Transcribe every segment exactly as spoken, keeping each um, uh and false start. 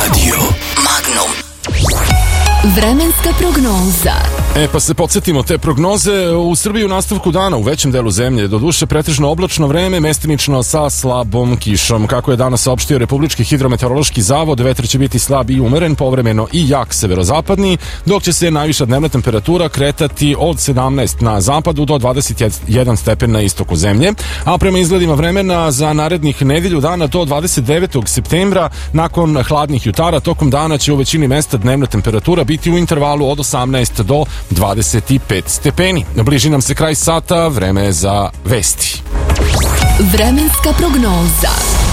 Radio Magnum. Vremenska prognoza. E, pa se podsjetimo te prognoze. U Srbiji u nastavku dana u većem delu zemlje doduše pretežno oblačno vreme, mestimično sa slabom kišom. Kako je danas saopštio Republički hidrometeorološki zavod, vetar će biti slab i umeren, povremeno i jak severozapadni, dok će se najviša dnevna temperatura kretati od sedamnaest na zapadu do dvadeset jedan stepen na istoku zemlje, a prema izgledima vremena za narednih nedelju dana do dvadeset devetog septembra, nakon hladnih jutara, tokom dana će u većini mesta dnevna temperatura biti u intervalu od osamnaest do dvadeset pet stepeni. Bliži nam se kraj sata, vreme je za vesti. Vremenska prognoza.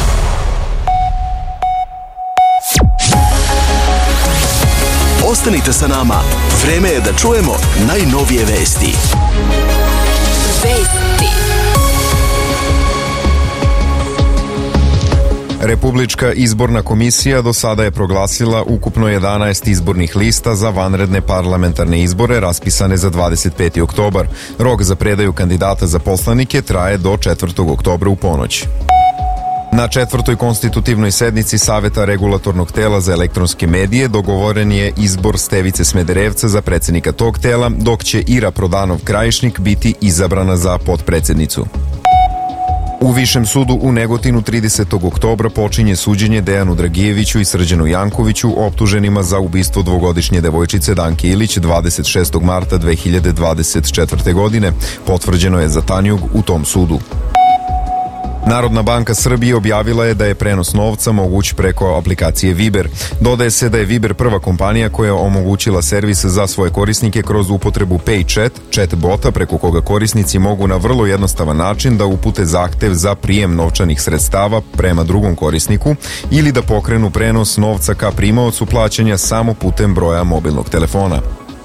Ostanite sa nama, vreme je da čujemo najnovije vesti. Vesti. Republička izborna komisija do sada je proglasila ukupno jedanaest izbornih lista za vanredne parlamentarne izbore raspisane za dvadeset peti oktobar. Rok za predaju kandidata za poslanike traje do četvrtog oktobra u ponoć. Na četvrtoj konstitutivnoj sednici Saveta regulatornog tela za elektronske medije dogovoren je izbor Stevice Smederevca za predsednika tog tela, dok će Ira Prodanov-Krajišnik biti izabrana za potpredsednicu. U Višem sudu u Negotinu tridesetog oktobra počinje suđenje Dejanu Dragijeviću i Srđanu Jankoviću, optuženima za ubistvo dvogodišnje devojčice Danke Ilić dvadeset šestog marta dve hiljade dvadeset četvrte. godine. Potvrđeno je za Tanjug u tom sudu. Narodna banka Srbije objavila je da je prenos novca moguć preko aplikacije Viber. Dodaje se da je Viber prva kompanija koja je omogućila servis za svoje korisnike kroz upotrebu PayChat, chat bota preko koga korisnici mogu na vrlo jednostavan način da upute zahtev za prijem novčanih sredstava prema drugom korisniku ili da pokrenu prenos novca ka primaocu plaćanja samo putem broja mobilnog telefona.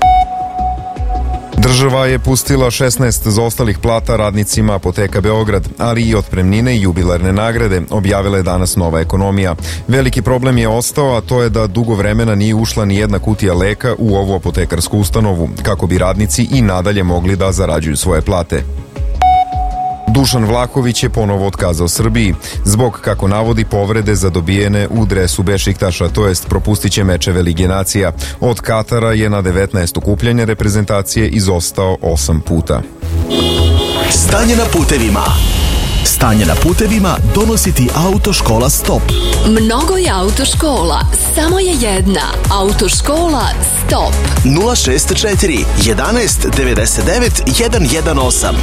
Država je pustila šesnaest zaostalih plata radnicima Apoteka Beograd, ali i otpremnine i jubilarne nagrade, objavila je danas Nova ekonomija. Veliki problem je ostao, a to je da dugo vremena nije ušla ni jedna kutija leka u ovu apotekarsku ustanovu, kako bi radnici i nadalje mogli da zarađuju svoje plate. Dušan Vlahović je ponovo otkazao Srbiji, zbog, kako navodi, povrede zadobijene u dresu Bešiktaša, to jest propustit će mečeve Lige nacija. Od Katara je na devetnaest okupljanja reprezentacije izostao osam puta. Stanje na putevima. Stanje na putevima donosi ti Autoškola Stop. Mnogo je autoškola, samo je jedna. Autoškola Stop. nula šest četiri jedanaest devedeset devet jedan jedan osam.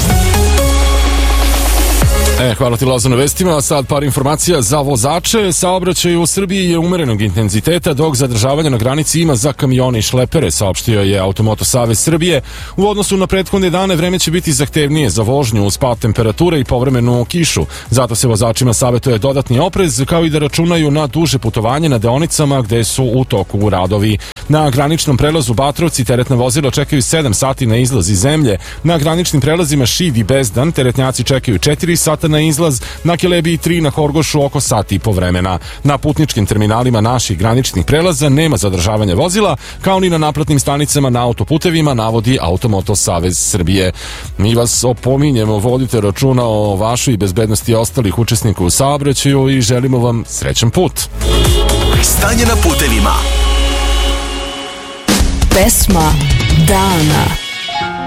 E, hvala ti Lazo na vestima. Sad par informacija za vozače. Saobraćaj u Srbiji je umerenog intenziteta, dok zadržavanja na granici ima za kamione i šlepere, saopštio je Automoto Savez Srbije. U odnosu na prethodne dane vreme će biti zahtevnije za vožnju uz pad temperature i povremenu kišu. Zato se vozačima savetuje dodatni oprez, kao i da računaju na duže putovanje na deonicama gde su u toku radovi. Na graničnom prelazu Batrovci teretna vozila čekaju sedam sati na izlaz iz zemlje. Na graničnim prelazima Šid i Bezdan teretnjaci čekaju četiri sata na izlaz, na Kelebiji tri, na Horgošu oko sati i po vremena. Na putničkim terminalima naših graničnih prelaza nema zadržavanja vozila, kao ni na naplatnim stanicama na autoputevima, navodi Automoto Savez Srbije. Mi vas opominjemo, vodite računa o vašoj bezbednosti ostalih učesnika u saobraćaju i želimo vam srećan put. Stanje na putevima. Pesma dana.